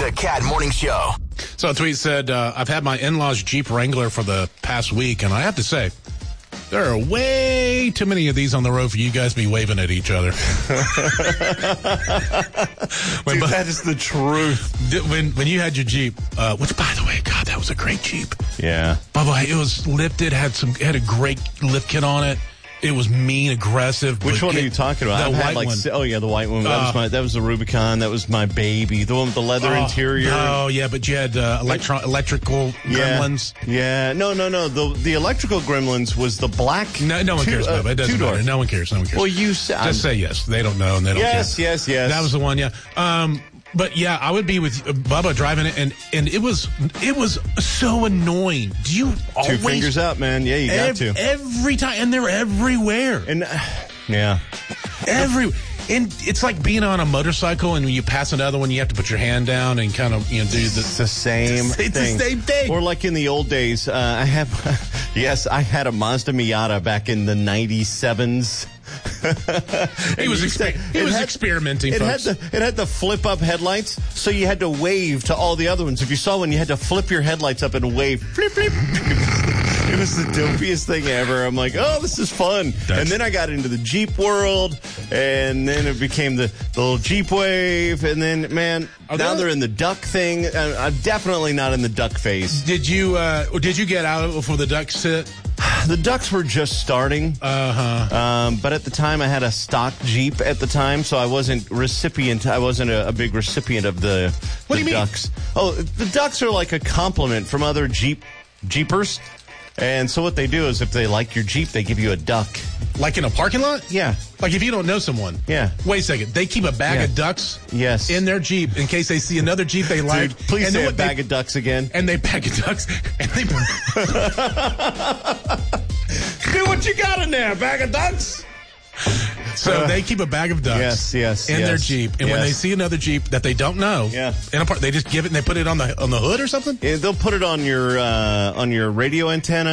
The Cat Morning Show. So a tweet said, I've had my in-laws Jeep Wrangler for the past week, and I have to say, there are way too many of these on the road for you guys to be waving at each other. Dude, that is the truth. When you had your Jeep, which, by the way, God, that was a great Jeep. Yeah. By the way, it was lifted, had a great lift kit on it. It was mean, aggressive. Which one are you talking about? The white one. Oh, yeah, the white one. That was the Rubicon. That was my baby. The one with the leather interior. Oh, yeah, but you had electrical gremlins. Yeah. No. The electrical gremlins was the black. No one cares about it. It doesn't matter. No one cares. Well, you said. Just say yes. They don't know and they don't care. Yes. That was the one, yeah. But yeah, I would be with Bubba driving it, and it was so annoying. Do you always... 2 fingers up, man. Yeah, you got to. Every time, and they're everywhere. And, yeah. Everywhere. And it's like being on a motorcycle, and when you pass another one, you have to put your hand down and kind of, do It's the same thing. It's the same thing. Or like in the old days, I had a Mazda Miata back in the 97s. He was experimenting, folks. It had the flip-up headlights, so you had to wave to all the other ones. If you saw one, you had to flip your headlights up and wave. Flip, flip. It was the dopiest thing ever. I'm like, oh, this is fun. And then I got into the Jeep world, and then it became the little Jeep wave, and then, man, now they're in the duck thing. I'm definitely not in the duck phase. Did you get out of it before the ducks hit? The ducks were just starting. But at the time, I had a stock Jeep at the time, so I wasn't a big recipient of the ducks. Oh, the ducks are like a compliment from other Jeepers. And so what they do is if they like your Jeep, they give you a duck. Like in a parking lot? Yeah. Like if you don't know someone. Yeah. Wait a second. They keep a bag of ducks in their Jeep in case they see another Jeep they like. Dude, please say a bag of ducks again. And they bag of ducks. And they... Do what you got in there, a bag of ducks. So they keep a bag of ducks in their Jeep, and when they see another Jeep that they don't know, they just give it and they put it on the hood or something. They'll put it on your radio antenna.